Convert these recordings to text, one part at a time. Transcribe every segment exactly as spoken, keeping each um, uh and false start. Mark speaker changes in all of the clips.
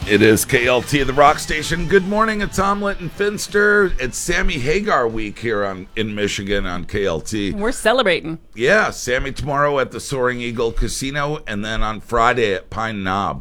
Speaker 1: It is K L T, the rock station. Good morning, it's Omelet and Finster. It's Sammy Hagar week here on in Michigan on K L T.
Speaker 2: We're celebrating.
Speaker 1: Yeah, Sammy tomorrow at the Soaring Eagle Casino, and then on Friday at Pine Knob.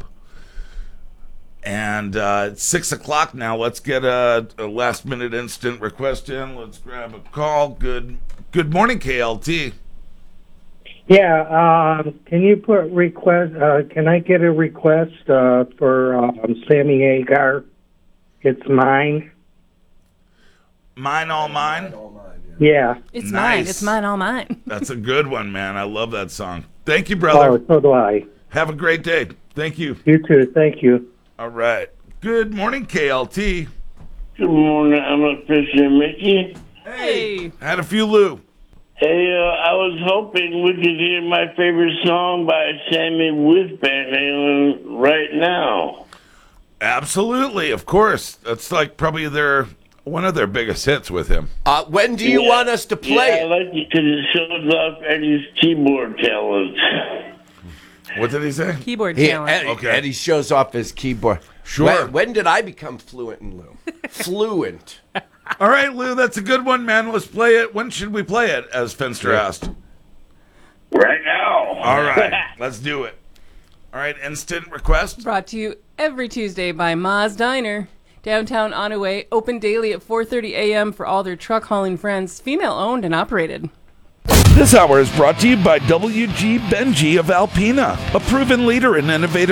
Speaker 1: And uh, it's six o'clock now. Let's get a, a last-minute instant request in. Let's grab a call. Good, good morning, K L T.
Speaker 3: Yeah, um, can you put request? Uh, can I get a request uh, for um, Sammy Hagar? It's mine.
Speaker 1: Mine, all mine.
Speaker 3: Yeah.
Speaker 2: It's
Speaker 1: Nice.
Speaker 2: mine. It's mine, all mine.
Speaker 1: That's a good one, man. I love that song. Thank you, brother.
Speaker 3: Oh, so do I.
Speaker 1: Have a great day. Thank you.
Speaker 3: You too. Thank you.
Speaker 1: All right. Good morning, K L T.
Speaker 4: Good morning, I'm a Fisher Mickey.
Speaker 2: Hey.
Speaker 1: Had a few Lou.
Speaker 4: Hey, uh, I was hoping we could hear my favorite song by Sammy with Van Halen right now.
Speaker 1: Absolutely, of course. That's like probably their one of their biggest hits with him.
Speaker 5: Uh, when do you
Speaker 4: Yeah.
Speaker 5: want us to play
Speaker 4: yeah, I
Speaker 5: it?
Speaker 4: like it because it shows off Eddie's keyboard talent.
Speaker 1: What did he say?
Speaker 2: Keyboard
Speaker 5: He,
Speaker 2: talent.
Speaker 5: Eddie,
Speaker 1: Okay.
Speaker 5: Eddie shows off his keyboard.
Speaker 1: Sure.
Speaker 5: When, when did I become fluent in Lou? Fluent.
Speaker 1: All right, Lou, that's a good one, man. Let's play it. When should we play it, as Finster asked?
Speaker 4: Right now.
Speaker 1: All right, let's do it. All right, instant request.
Speaker 2: Brought to you every Tuesday by Ma's Diner. Downtown Onaway, open daily at four thirty a.m. for all their truck hauling friends, female owned and operated.
Speaker 1: This hour is brought to you by W G Benji of Alpena, a proven leader in innovative